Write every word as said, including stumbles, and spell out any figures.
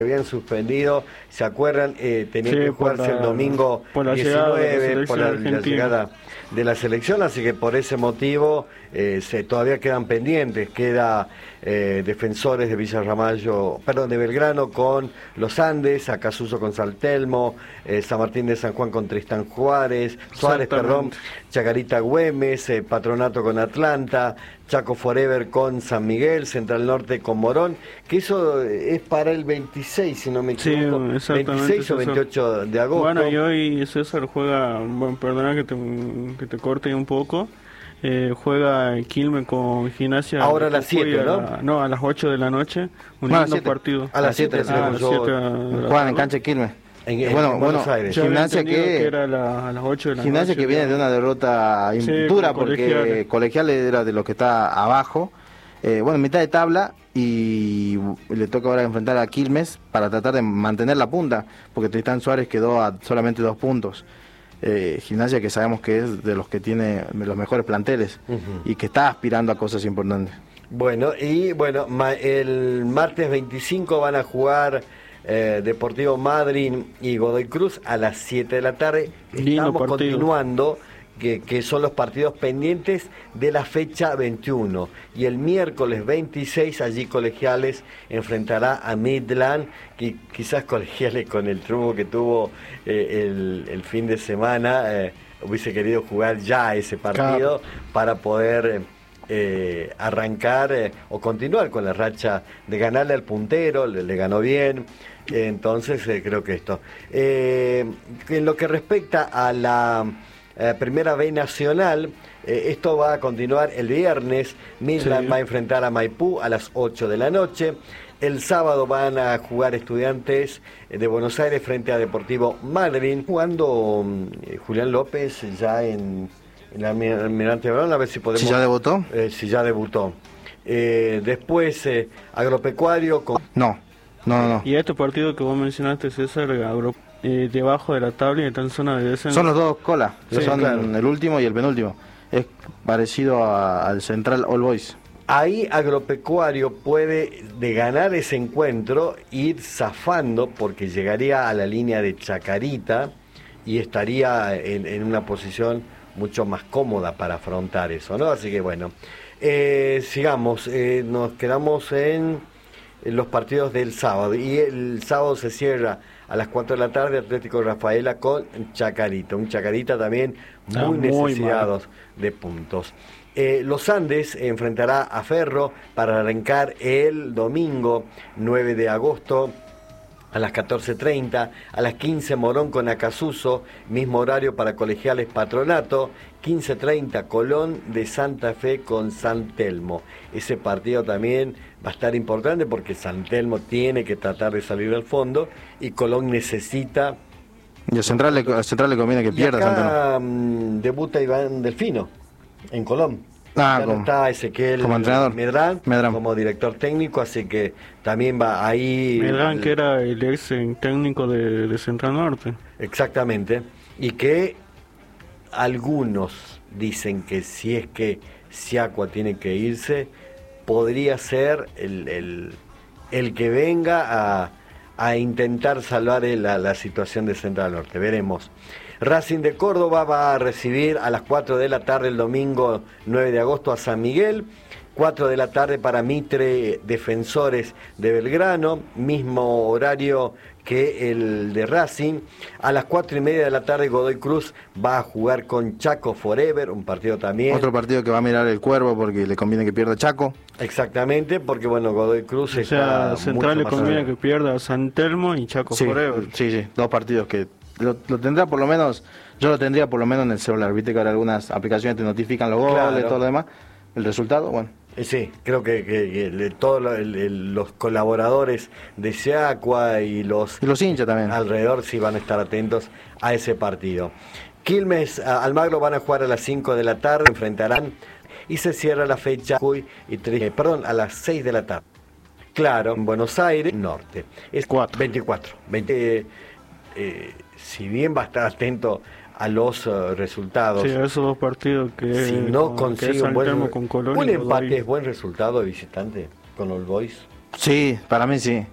habían suspendido, ¿se acuerdan? Eh, tenían Sí, que por jugarse la- el domingo por la llegada de la diecinueve, por la, selección la argentina. llegada de la selección, así que por ese motivo eh, se todavía quedan pendientes, queda eh, Defensores de Villa Ramallo, perdón, de Belgrano con los Andes, Acasuso con San Telmo, eh, San Martín de San Juan con Tristán Juárez, Suárez, perdón, Chacarita Güemes, eh, Patronato con Atlanta, Chaco Forever con San Miguel, Central Norte con Morón, que eso es para el veintiséis, si no me equivoco, Sí, exactamente, veintiséis o César. veintiocho de agosto. Bueno, y hoy César juega, bueno, perdona que te, que te corte un poco, eh, juega Quilmes con Gimnasia. Ahora a las Jujuy siete, ¿no? la- no, a las ocho de la noche, un No, a las lindo siete. partido. A las siete, Ah, sí, a las yo- siete de la Juegan en tarde. cancha de Quilmes. En, en- bueno, en Buenos bueno, Aires. Yo había Gimnasia entendido que- que era a, la- a las ocho de la Gimnasia noche. que viene de una derrota Sí, dura con porque Colegiales. Colegiales era de los que está abajo, eh, bueno, mitad de tabla, y le toca ahora enfrentar a Quilmes para tratar de mantener la punta, porque Tristán Suárez quedó a solamente dos puntos. Eh, Gimnasia que sabemos que es de los que tiene los mejores planteles Ujú. y que está aspirando a cosas importantes. Bueno, y bueno, ma- el martes veinticinco van a jugar eh, Deportivo Madryn y Godoy Cruz a las siete de la tarde. Lindo Estamos partido. continuando, que, que son los partidos pendientes de la fecha veintiuno. Y el miércoles veintiséis, allí Colegiales enfrentará a Midland, que quizás Colegiales con el triunfo que tuvo eh, el, el fin de semana, eh, hubiese querido jugar ya ese partido Claro. para poder... eh, Eh, arrancar eh, o continuar con la racha de ganarle al puntero, le, le ganó bien, eh, entonces eh, creo que esto. Eh, en lo que respecta a la eh, Primera B Nacional, eh, esto va a continuar el viernes, Midland Sí. va a enfrentar a Maipú a las ocho de la noche, el sábado van a jugar Estudiantes de Buenos Aires frente a Deportivo Madryn, jugando mm, Julián López ya en... el Almirante Brown, a ver si podemos... ¿Si ya debutó? Eh, si ya debutó. Eh, después, eh, Agropecuario con... No, no, no, no. Y este partido que vos mencionaste, César, agro- eh, debajo de la tabla y está en zona de descenso. Son los dos colas, Sí, son claro. el último y el penúltimo. Es parecido a- al Central All Boys. Ahí Agropecuario puede, de ganar ese encuentro, ir zafando porque llegaría a la línea de Chacarita y estaría en, en una posición mucho más cómoda para afrontar eso, ¿no? Así que bueno, eh, sigamos, eh, nos quedamos en, en los partidos del sábado y el sábado se cierra a las cuatro de la tarde Atlético Rafaela con Chacarita, un Chacarita también Está muy muy necesitados de puntos. Eh, Los Andes enfrentará a Ferro para arrancar el domingo nueve de agosto a las catorce treinta, a las quince Morón con Acasuso, mismo horario para Colegiales Patronato, quince treinta Colón de Santa Fe con San Telmo. Ese partido también va a estar importante porque San Telmo tiene que tratar de salir al fondo y Colón necesita... Y al Central le, al Central le conviene que Y pierda Santana. acá mm, debuta Iván Delfino en Colón. Ah, Ya no como- está Ezequiel como entrenador. Medrán, Medrán. como director técnico, así que también va ahí... Medrán, que era el ex eh, técnico de, de Central Norte. Exactamente. Y que algunos dicen que si es que Siacua tiene que irse, podría ser el, el, el que venga a, a intentar salvar el- la, la situación de Central Norte. Veremos. Racing de Córdoba va a recibir a las cuatro de la tarde el domingo nueve de agosto a San Miguel. cuatro de la tarde para Mitre, Defensores de Belgrano, mismo horario que el de Racing. A las cuatro y media de la tarde Godoy Cruz va a jugar con Chaco Forever, un partido también. Otro partido que va a mirar el Cuervo porque le conviene que pierda Chaco. Exactamente, porque bueno, Godoy Cruz O está sea, Central le mucho más conviene arriba. que pierda a San Telmo y Chaco Sí, Forever. sí, sí, dos partidos que lo, lo tendrá por lo menos, yo lo tendría por lo menos en el celular. Viste que ahora algunas aplicaciones te notifican los goles, Claro. todo lo demás. El resultado, bueno. Eh, Sí, creo que, que- que le- todos lo- el- el- los colaboradores de Siacua y los Y los hinchas también. alrededor sí van a estar atentos a ese partido. Quilmes, a- Almagro van a jugar a las cinco de la tarde, enfrentarán y se cierra la fecha Jujuy y Tri- eh, perdón, a las seis de la tarde. Claro, en Buenos Aires, norte. Es Cuatro. veinticuatro. veinte, eh, eh, si bien va a estar atento a los eh, resultados, Sí, esos dos partidos que si no con- que es consigue un San buen Telmo con Colón un y empate Godoy. es buen resultado de visitante con All Boys. Sí, para mí sí.